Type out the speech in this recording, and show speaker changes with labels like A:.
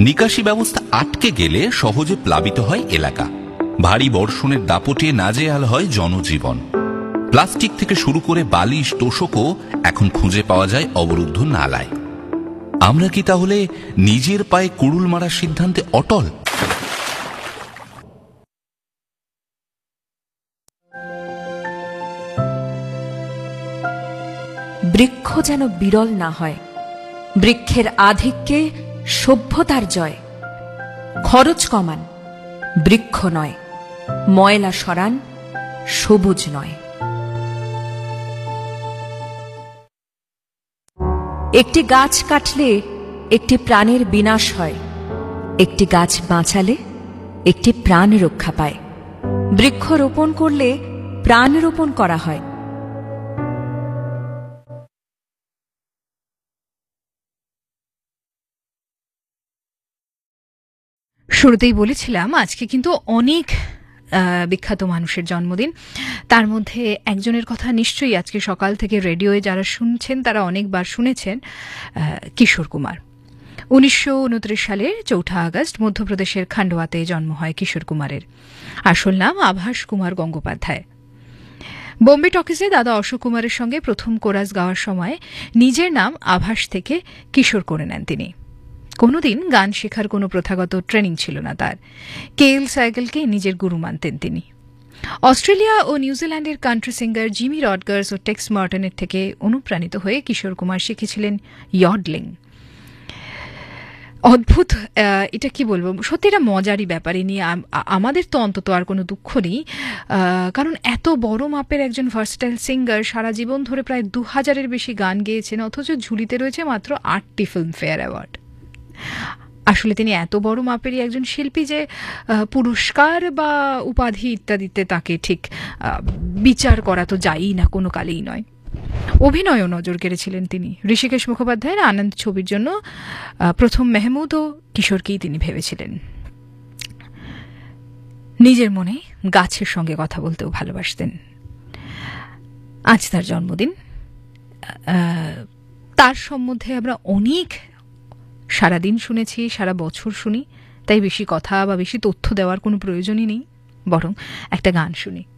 A: নিকাশি ব্যবস্থা আটকে গেলে সহজে প্লাবিত হয় এলাকা, ভারী বর্ষণের দাপটে নাজেহাল হয় জনজীবন। প্লাস্টিক থেকে শুরু করে বালিশ তোষকও এখন খুঁজে পাওয়া যায় অবরুদ্ধ নালায়। আমরা কি তাহলে নিজের পায়ে কুড়ুল মারার সিদ্ধান্তে অটল?
B: বৃক্ষ যেন বিরল না হয়, বৃক্ষের আধিক্যে সভ্যতার জয়। খরচ কমান, বৃক্ষ নয়, ময়লা সরান, সবুজ নয়। একটি গাছ কাটলে একটি প্রাণের বিনাশ হয়, একটি গাছ বাঁচালে একটি প্রাণ রক্ষা পায়। বৃক্ষ রোপণ করলে প্রাণ রোপণ করা হয়।
C: শুরুতেই বলেছিলাম আজকে কিন্তু অনেক বিখ্যাত মানুষের জন্মদিন। তার মধ্যে একজনের কথা নিশ্চয়ই আজকে সকাল থেকে রেডিওয়ে যারা শুনছেন তারা অনেকবার শুনেছেন, কিশোর কুমার। 1929 সালের 4 আগস্ট মধ্যপ্রদেশের খান্ডোয়াতে জন্ম হয় কিশোর কুমারের। আসল নাম আভাস কুমার গঙ্গোপাধ্যায়। বোম্বে টকিজে দাদা অশোক কুমারের সঙ্গে প্রথম কোরাস গাওয়ার সময় নিজের নাম আভাস থেকে কিশোর করে নেন তিনি। কোনোদিন গান শেখার কোনো প্রথাগত ট্রেনিং ছিল না তার। কেএল সাইকেলকে নিজের গুরু মানতেন তিনি। অস্ট্রেলিয়া ও নিউজিল্যান্ডের কান্ট্রি সিঙ্গার জিমি রডগার্স ও টেক্স মার্টনের থেকে অনুপ্রাণিত হয়ে কিশোর কুমার শিখেছিলেন ইয়ডলিং। অদ্ভুত, এটা কি বলবো, সত্যি এটা মজারই ব্যাপার। নিয়ে আমাদের তো অন্তত আর কোনো দুঃখ নেই, কারণ এত বড় মাপের একজন ভার্সটাইল সিঙ্গার সারা জীবন ধরে প্রায় 2000-এর বেশি গান গেয়েছেন, অথচ ঝুলিতে রয়েছে মাত্র 8টি ফিল্মফেয়ার অ্যাওয়ার্ড। আসলে তিনি এত বড় মাপেরই একজন শিল্পী যে পুরস্কার বা উপাধি ইত্যাদিতে তাকে ঠিক বিচার করা তো যায়ই না, কোনো কালেই নয়। অভিনয়ও নজর কেড়েছিলেন তিনি। ঋষিকেশ মুখোপাধ্যায়ের আনন্দ ছবির জন্য প্রথম মেহমুদ ও কিশোরকেই তিনি ভেবেছিলেন। নিজের মনে গাছের সঙ্গে কথা বলতেও ভালোবাসতেন। আজ তার জন্মদিন। তার সম্বন্ধে আমরা অনেক সারাদিন শুনেছি, সারা বছর শুনি, তাই বেশি কথা বা বেশি তথ্য দেওয়ার কোনো প্রয়োজনই নেই, বরং একটা গান শুনি।